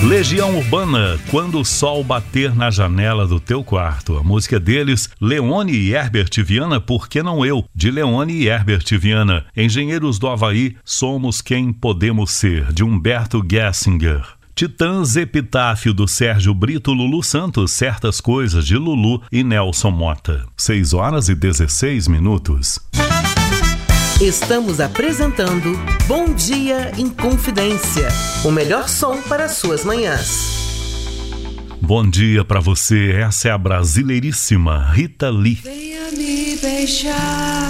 Legião Urbana, Quando o Sol Bater na Janela do Teu Quarto. A música deles, Leone e Herbert Viana, Por Que Não Eu? De Leone e Herbert Viana. Engenheiros do Havaí, Somos Quem Podemos Ser, de Humberto Gessinger. Titãs, Epitáfio, do Sérgio Brito, Lulu Santos, Certas Coisas, de Lulu e Nelson Mota. 6h16. Estamos apresentando Bom Dia em Confidência, o melhor som para suas manhãs. Bom dia para você, essa é a brasileiríssima Rita Lee. Venha me beijar.